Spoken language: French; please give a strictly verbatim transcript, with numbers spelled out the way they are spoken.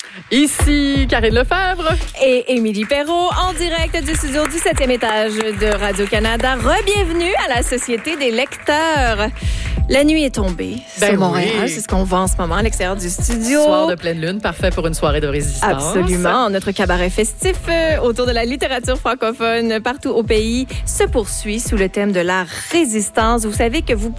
Ici Karine Lefebvre. Et Émilie Perrault, en direct du studio du septième étage de Radio-Canada. Re-bienvenue à la Société des lecteurs. La nuit est tombée ben sur Montréal. Oui. C'est ce qu'on voit en ce moment à l'extérieur du studio. Soir de pleine lune, parfait pour une soirée de résistance. Absolument. Notre cabaret festif euh, autour de la littérature francophone partout au pays se poursuit sous le thème de la résistance. Vous savez que vous